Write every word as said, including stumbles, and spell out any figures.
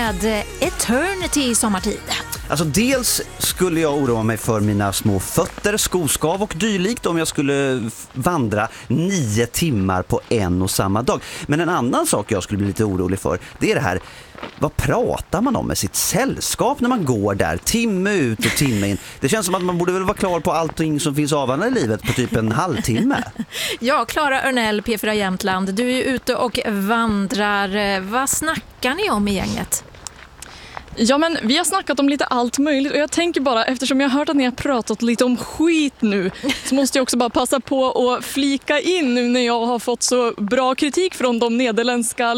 med Eternity sommartid. Alltså dels skulle jag oroa mig för mina små fötter, skoskav och dylikt om jag skulle vandra nio timmar på en och samma dag. Men en annan sak jag skulle bli lite orolig för, det är det här, vad pratar man om med sitt sällskap när man går där timme ut och timme in? Det känns som att man borde väl vara klar på allting som finns avhandlat i livet på typ en halvtimme. Ja, Clara Örnell, P fyra Jämtland, du är ute och vandrar. Vad snackar ni om i gänget? Ja, men vi har snackat om lite allt möjligt och jag tänker bara, eftersom jag har hört att ni har pratat lite om skit nu, så måste jag också bara passa på att flika in nu när jag har fått så bra kritik från de nederländska